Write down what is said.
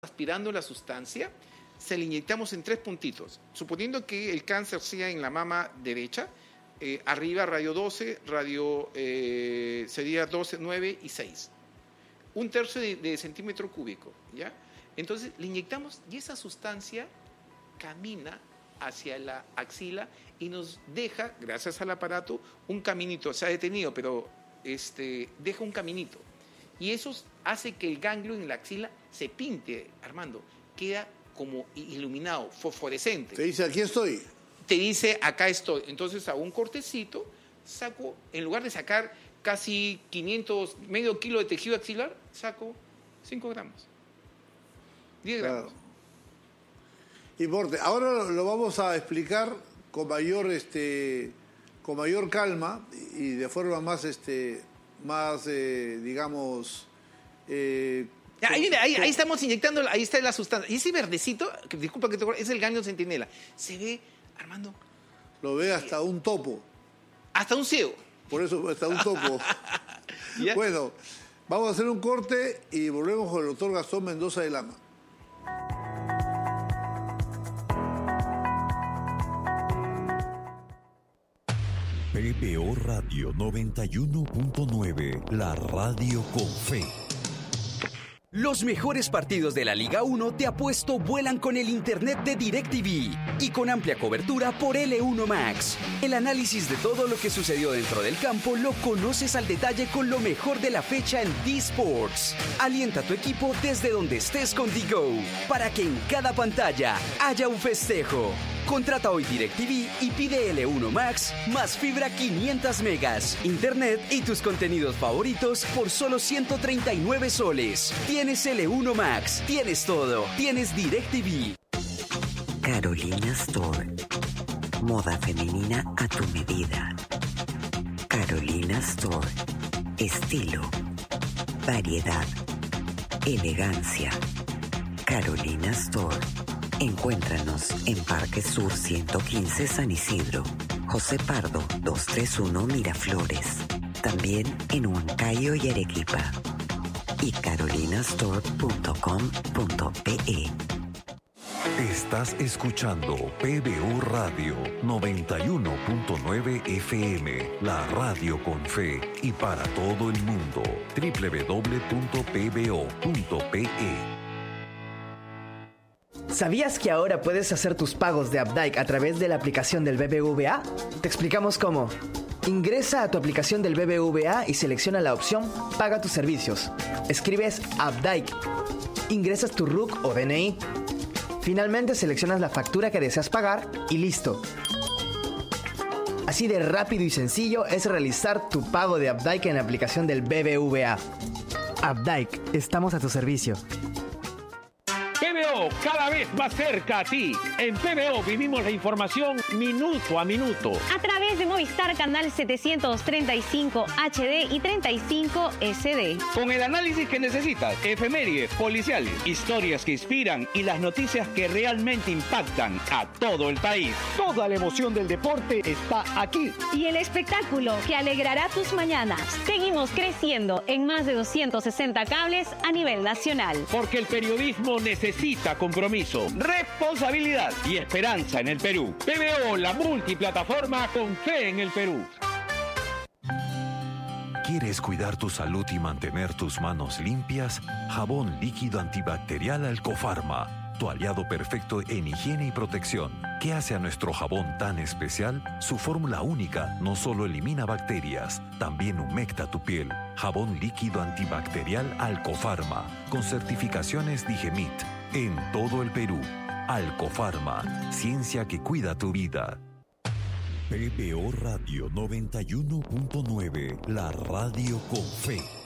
aspirando la sustancia, se le inyectamos en 3 puntitos. Suponiendo que el cáncer sea en la mama derecha, arriba radio 12, sería 12, 9 y 6. 1/3 de centímetro cúbico, ¿ya? Entonces le inyectamos y esa sustancia camina hacia la axila y nos deja, gracias al aparato, un caminito. Se ha detenido, pero deja un caminito. Y eso hace que el ganglio en la axila se pinte, Armando. Queda como iluminado, fosforescente. Te dice, aquí estoy. Te dice, acá estoy. Entonces hago un cortecito, saco, en lugar de sacar casi 500, medio kilo de tejido axilar, saco 5 gramos. 10 gramos. Claro. Importe. Ahora lo vamos a explicar con mayor calma y de forma más, digamos... Ahí estamos inyectando, ahí está la sustancia. Y ese verdecito, disculpa que te acuerdes, es el ganglio centinela. Se ve, Armando... Lo ve hasta un topo. Hasta un ciego. Por eso, hasta un topo. ¿Ya? Bueno, vamos a hacer un corte y volvemos con el doctor Gastón Mendoza de Lama. PBO Radio 91.9, la radio con fe. Los mejores partidos de la Liga 1 te apuesto vuelan con el internet de DirecTV y con amplia cobertura por L1 Max. El análisis de todo lo que sucedió dentro del campo lo conoces al detalle con lo mejor de la fecha en D-Sports. Alienta a tu equipo desde donde estés con D-Go para que en cada pantalla haya un festejo. Contrata hoy DirecTV y pide L1 Max más fibra 500 megas, internet y tus contenidos favoritos por solo 139 soles. Tienes L1 Max, tienes todo, tienes DirecTV. Carolina Store. Moda femenina a tu medida. Carolina Store. Estilo, variedad, elegancia. Carolina Store. Encuéntranos en Parque Sur 115 San Isidro, José Pardo 231 Miraflores, también en Huancayo y Arequipa, y carolinastore.com.pe. Estás escuchando PBO Radio 91.9 FM, la radio con fe y para todo el mundo. www.pbo.pe. ¿Sabías que ahora puedes hacer tus pagos de Updike a través de la aplicación del BBVA? Te explicamos cómo. Ingresa a tu aplicación del BBVA y selecciona la opción Paga tus servicios. Escribes Updike. Ingresas tu RUC o DNI. Finalmente seleccionas la factura que deseas pagar y listo. Así de rápido y sencillo es realizar tu pago de Updike en la aplicación del BBVA. Updike, estamos a tu servicio. PBO, cada vez más cerca a ti. En PBO vivimos la información minuto a minuto. A través de Movistar Canal 735 HD y 35 SD. Con el análisis que necesitas, efemérides, policiales, historias que inspiran y las noticias que realmente impactan a todo el país. Toda la emoción del deporte está aquí. Y el espectáculo que alegrará tus mañanas. Seguimos creciendo en más de 260 cables a nivel nacional. Porque el periodismo necesita compromiso, responsabilidad y esperanza en el Perú. PBO, la multiplataforma con fe en el Perú. ¿Quieres cuidar tu salud y mantener tus manos limpias? Jabón líquido antibacterial Alcofarma, tu aliado perfecto en higiene y protección. ¿Qué hace a nuestro jabón tan especial? Su fórmula única no solo elimina bacterias, también humecta tu piel. Jabón líquido antibacterial Alcofarma, con certificaciones Digemit, en todo el Perú. Alcofarma, ciencia que cuida tu vida. PBO Radio 91.9, la radio con fe.